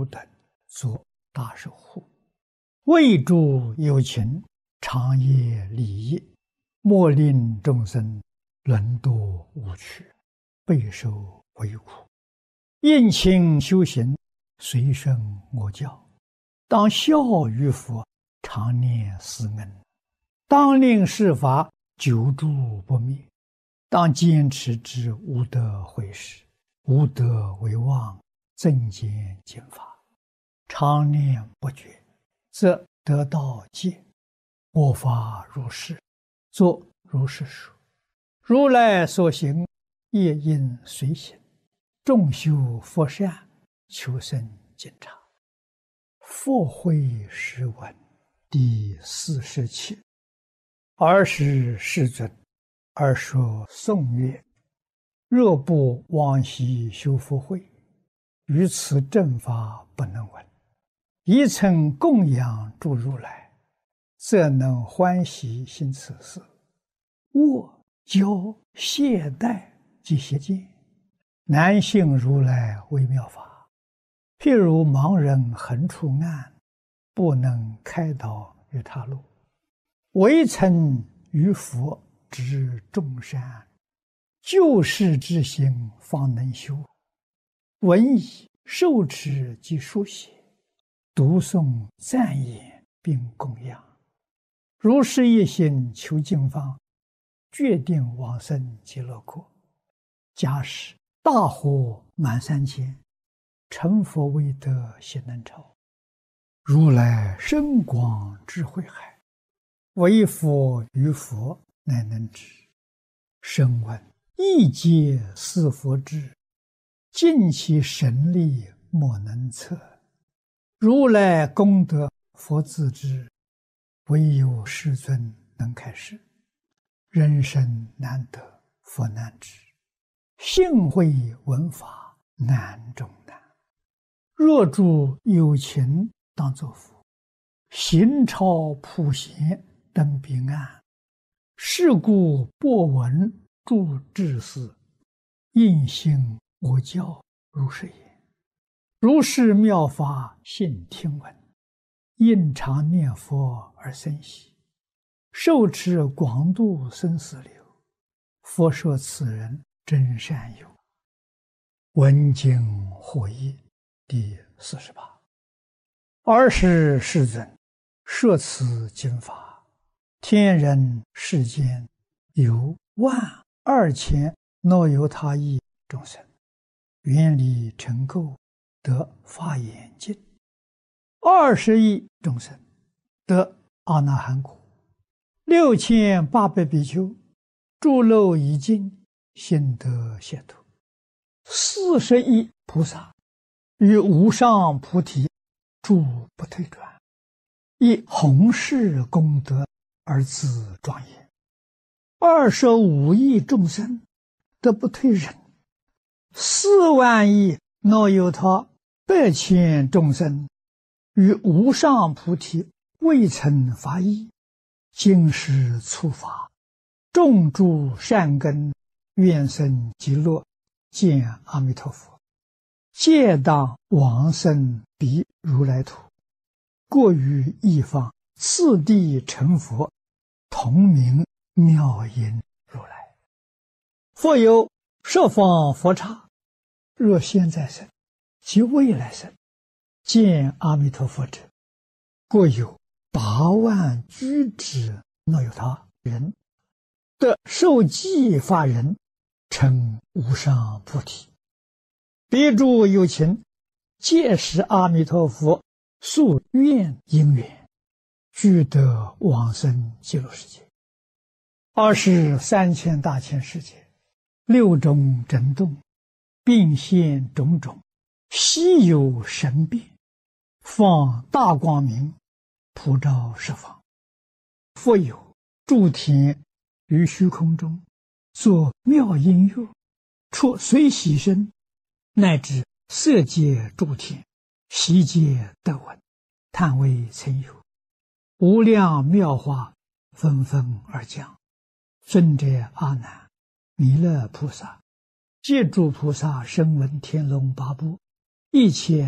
汝等作大守护。为诸有情，长夜利益，莫令众生沦堕无趣，备受为苦。应勤修行，随顺我教，当效于佛，常念思恩。当令世法久住不灭，当坚持之无德毁事，无德为妄，增减减法，常念不绝，则得道戒。我法如是，作如是说。如来所行，业应随行。众修佛善，求生净察。佛慧诗文第47。尔时世尊，而说颂曰：若不往昔修福慧，于此正法不能闻。一曾供养诸如来，则能欢喜行此事。握教懈怠及邪见，难信如来微妙法。譬如盲人横出暗，不能开导于他路。唯曾于佛知众善，救世之心方能修。闻已受持及书写，读诵赞言并供养。如是一心求经方，决定往生极乐国。假使大火满三千，成佛未得悉能超。如来深广智慧海，唯佛于佛乃能知。声闻亦皆似佛智，尽其神力莫能测。如来功德佛自知，唯有世尊能开示。人生难得佛难知，信会闻法难中难。若诸有情当作佛，行超普贤登彼岸。是故播闻诸智士，应信我教如是言。如是妙法信听闻，应常念佛而生喜。受持广度生死流，佛说此人真善友。闻经获益第48。尔时世尊，摄此经法，天人世间有12000若有他意众生，愿力成垢，得法眼净。20亿众生得阿那含果。6800比丘诸漏已尽，心得解脱。40亿菩萨于无上菩提住不退转，以弘誓功德而自庄严。25亿众生得不退忍。4万亿若有他100千众生于无上菩提未曾发意，今世初发，种诸善根，愿生极乐，见阿弥陀佛，皆当往生彼如来土。过于一方，次第成佛，同名妙音如来。复有十方佛刹，若现在生及未来生，见阿弥陀佛者，过有8万居之若有他人，得受记法人，成无上菩提。彼诸有情，皆是阿弥陀佛宿愿因缘，俱得往生极乐世界。23千大千世界，6种震动，并现种种稀有神变，放大光明，普照十方。复有诸天于虚空中，作妙音乐，出随喜声，乃至色界诸天，悉皆得闻，叹为曾有。无量妙法纷纷而降。尊者阿难、弥勒菩萨、戒诸菩萨声闻天龙八部，一切